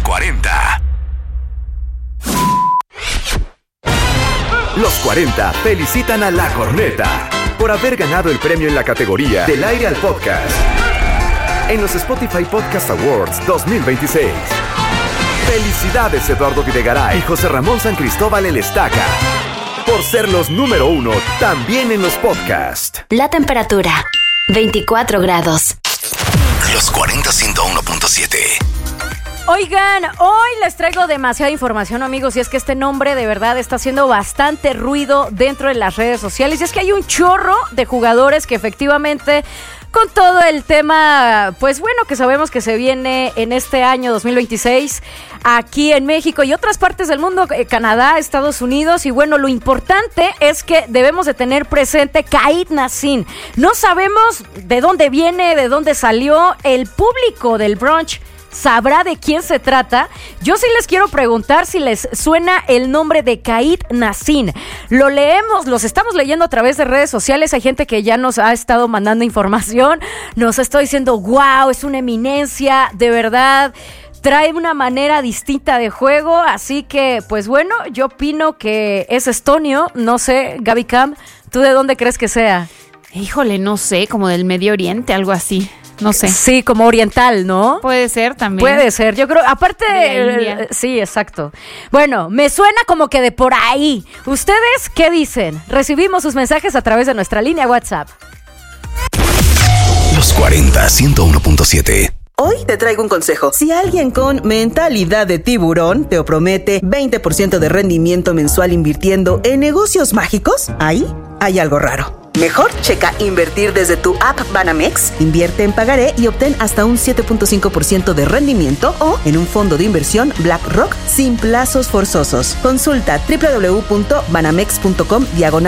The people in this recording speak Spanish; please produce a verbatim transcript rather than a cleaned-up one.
cuarenta. Los cuarenta felicitan a La Corneta por haber ganado el premio en la categoría Del Aire al Podcast en los Spotify Podcast Awards dos mil veintiséis. Felicidades Eduardo Videgaray y José Ramón San Cristóbal El Estaca por ser los número uno también en los podcasts. La temperatura, veinticuatro grados. Los cuarenta ciento uno punto siete. Oigan, hoy les traigo demasiada información, amigos, y es que este nombre de verdad está haciendo bastante ruido dentro de las redes sociales. Y es que hay un chorro de jugadores que efectivamente, con todo el tema, pues bueno, que sabemos que se viene en este año dos mil veintiséis, aquí en México y otras partes del mundo, Canadá, Estados Unidos, y bueno, lo importante es que debemos de tener presente Kait Nassim. No sabemos de dónde viene, de dónde salió. El público del brunch sabrá de quién se trata. Yo sí les quiero preguntar si les suena el nombre de Kait Nassim. Lo leemos, los estamos leyendo a través de redes sociales. Hay gente que ya nos ha estado mandando información, nos está diciendo, wow, es una eminencia, de verdad, trae una manera distinta de juego. Así que, pues bueno, yo opino que es estonio. No sé, Gaby Cam, ¿tú de dónde crees que sea? Híjole, no sé, como del Medio Oriente, algo así. No sé. Sí, como oriental, ¿no? Puede ser también. Puede ser, yo creo, aparte... Eh, sí, exacto. Bueno, me suena como que de por ahí. ¿Ustedes qué dicen? Recibimos sus mensajes a través de nuestra línea WhatsApp. Los cuarenta ciento uno punto siete. Hoy te traigo un consejo. Si alguien con mentalidad de tiburón te promete veinte por ciento de rendimiento mensual invirtiendo en negocios mágicos, ahí hay algo raro. Mejor checa invertir desde tu app Banamex, invierte en pagaré y obtén hasta un siete punto cinco por ciento de rendimiento o en un fondo de inversión BlackRock sin plazos forzosos. Consulta doble u doble u doble u punto banamex punto com diagonal